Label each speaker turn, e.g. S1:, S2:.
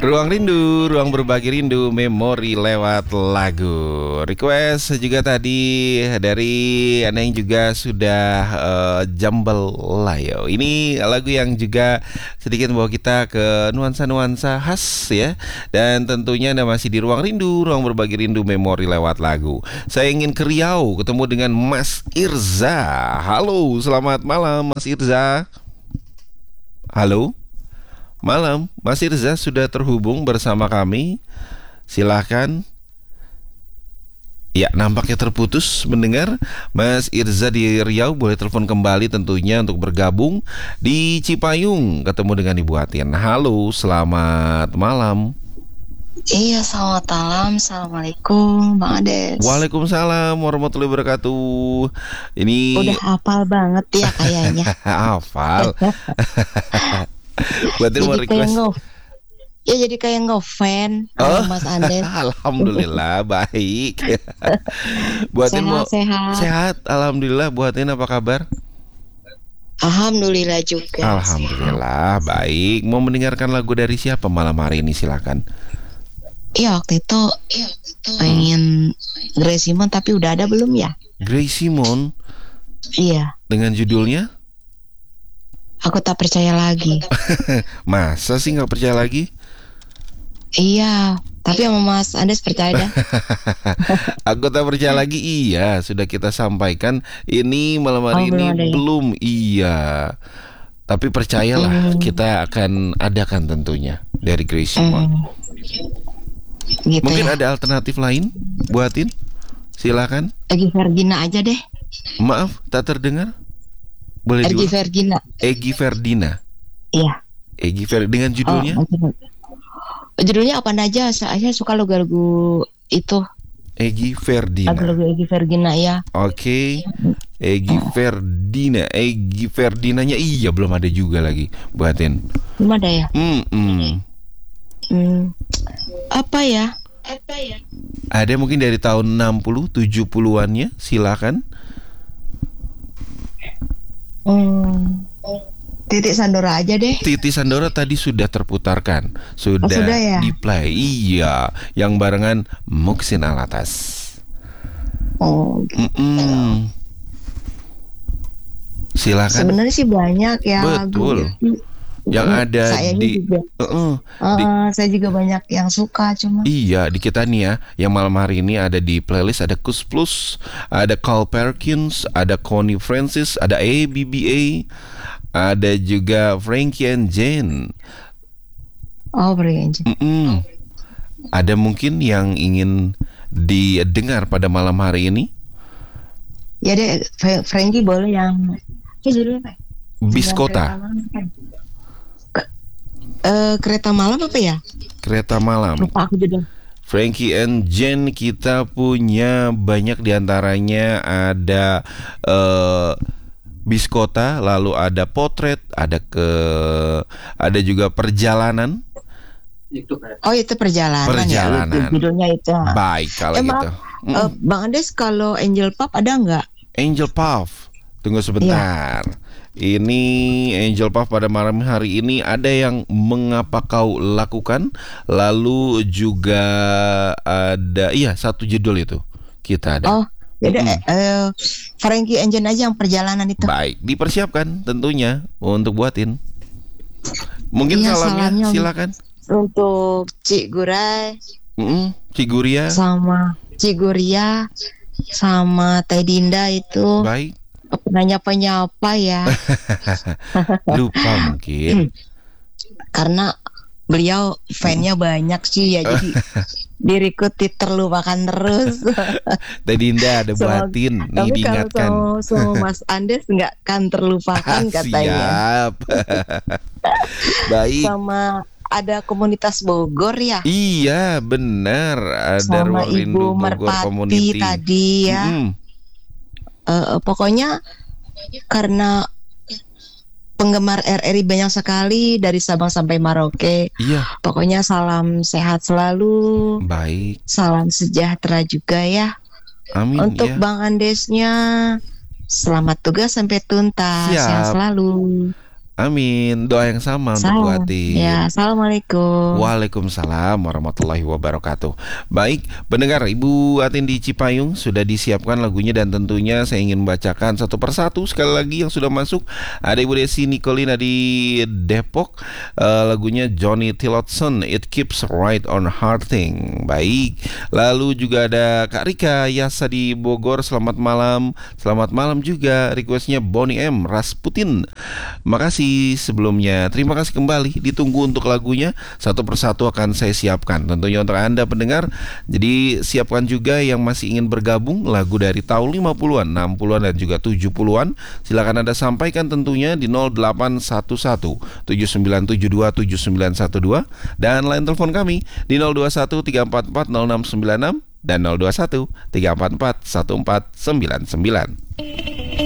S1: Ruang Rindu, ruang berbagi rindu, memori lewat lagu. Request juga tadi dari Anda yang juga sudah Jambalaya. Ini lagu yang juga sedikit membawa kita ke nuansa-nuansa khas ya. Dan tentunya Anda masih di Ruang Rindu, ruang berbagi rindu, memori lewat lagu. Saya ingin ke Riau, ketemu dengan Mas Irza. Halo, selamat malam Mas Irza. Halo. Malam, Mas Irza sudah terhubung bersama kami. Silahkan. Ya, nampaknya terputus mendengar. Mas Irza di Riau boleh telepon kembali tentunya untuk bergabung di Cipayung. Ketemu dengan Ibu Atin. Halo, selamat malam.
S2: Iya, selamat malam. Assalamualaikum, Bang Ades.
S1: Waalaikumsalam warahmatullahi wabarakatuh. Ini
S2: Udah hafal banget ya kayaknya.
S1: hafal. Buatin mau
S2: Jadi kayak
S1: request.
S2: jadi kayak ngefan sama Mas Andes.
S1: Alhamdulillah baik. Buatin mau
S2: Sehat-sehat.
S1: sehat. Alhamdulillah. Buatin apa kabar?
S2: Alhamdulillah juga.
S1: Alhamdulillah baik. Mau mendengarkan lagu dari siapa malam hari ini? Silakan.
S2: Iya, waktu itu pengen Grace Simon tapi udah ada belum ya?
S1: Grace Simon
S2: Iya,
S1: dengan judulnya
S2: aku tak percaya lagi.
S1: masa sih nggak percaya lagi?
S2: Iya, tapi sama Mas Andes percaya dah.
S1: Aku tak percaya lagi. Iya, sudah kita sampaikan. Ini malam hari
S2: belum
S1: ini
S2: ada ya?
S1: belum. Iya. Tapi percayalah, kita akan adakan tentunya dari Grace Simon.
S2: Gitu
S1: Mungkin
S2: ya.
S1: ada alternatif lain buatin. Silakan.
S2: Egy Vergina aja deh.
S1: Maaf, tak terdengar. Boleh
S2: Egy
S1: diulang?
S2: Vergina.
S1: Egy Ferdina.
S2: Iya.
S1: Egy Ferdina dengan judulnya
S2: Judulnya apa aja? Saya suka lagu-lagu itu.
S1: Egy Ferdina.
S2: Lagu-lagu Egy Vergina ya.
S1: Oke. Egy Ferdina. Egy Ferdinanya iya belum ada juga lagi buatin.
S2: Belum ada ya? Apa ya?
S1: Ada mungkin dari tahun 60 70-annya. Silakan.
S2: Titik Sandora aja deh.
S1: Titi Sandora tadi sudah terputarkan. Sudah
S2: ya?
S1: di play. Iya, yang barengan Muhsin Alatas. Silakan.
S2: Sebenarnya sih banyak ya
S1: Betul.
S2: lagu.
S1: Yang ada
S2: Saya
S1: di
S2: juga. Saya juga banyak yang suka cuma.
S1: Iya, di kita nih ya. Yang malam hari ini ada di playlist ada Kus Plus, ada Carl Perkins, ada Connie Francis, ada ABBA, ada juga Frankie and Jane.
S2: Oh, Brianji.
S1: Ada mungkin yang ingin didengar pada malam hari ini?
S2: Ya deh, Frankie boleh yang judulnya apa?
S1: Biskota.
S2: Kereta malam apa ya?
S1: Kereta malam.
S2: Lupa aku judul.
S1: Frankie and Jane kita punya banyak diantaranya ada Biskota, lalu ada Potret, ada juga Perjalanan.
S2: Oh, itu perjalanan. Ya, judulnya itu.
S1: Baik kalau gitu.
S2: Bang Andes, kalau Angel Pop ada nggak?
S1: Angel Puff. Tunggu sebentar. Ini Angel Puff pada malam hari ini ada yang Mengapa Kau Lakukan, lalu juga ada satu judul itu kita ada.
S2: Oh, jadi Frankie Engine aja yang perjalanan itu.
S1: Baik, dipersiapkan tentunya untuk buatin. Mungkin salamnya silakan.
S2: Untuk Cik Gurai,
S1: Cik Guria
S2: sama Cik Guria sama Teh Dinda itu.
S1: Baik.
S2: Penyapa ya.
S1: Lupa mungkin.
S2: Karena beliau fan-nya banyak sih ya, jadi diriku terlupakan terus.
S1: Teh Dinda ada buatin nih,
S2: tapi
S1: diingatkan.
S2: Kalau sama Mas Andes nggak kan terlupakan katanya.
S1: Siap. Baik.
S2: Sama ada komunitas Bogor ya.
S1: Iya benar, ada
S2: sama
S1: Ruang Rindu
S2: Ibu
S1: Bogor
S2: Merpati
S1: Community
S2: tadi ya. Pokoknya karena penggemar RRI banyak sekali dari Sabang sampai Merauke.
S1: Iya.
S2: Pokoknya salam sehat selalu.
S1: Baik.
S2: Salam sejahtera juga ya.
S1: Amin.
S2: Untuk
S1: ya.
S2: Bang Andesnya, selamat tugas sampai tuntas.
S1: Siap.
S2: Sehat selalu.
S1: Amin. Doa yang sama untuk Bu
S2: Salam.
S1: Atin.
S2: Ya, assalamualaikum.
S1: Waalaikumsalam warahmatullahi wabarakatuh. Baik, pendengar, Ibu Atin di Cipayung sudah disiapkan lagunya dan tentunya saya ingin membacakan satu persatu sekali lagi yang sudah masuk. Ada Ibu Desi Nikolina di Depok, lagunya Johnny Tillotson, It Keeps Right on Hearting. Baik, lalu juga ada Kak Rika Yasa di Bogor. Selamat malam. Selamat malam juga. Requestnya Bonnie M, Rasputin. Makasih sebelumnya. Terima kasih kembali. Ditunggu untuk lagunya. Satu persatu akan saya siapkan. Tentunya untuk Anda pendengar. Jadi siapkan juga yang masih ingin bergabung lagu dari tahun 50-an, 60-an dan juga 70-an. Silakan Anda sampaikan tentunya di 0811 7972 7912 dan line telepon kami di 021 344 0696 dan 021 344 1499.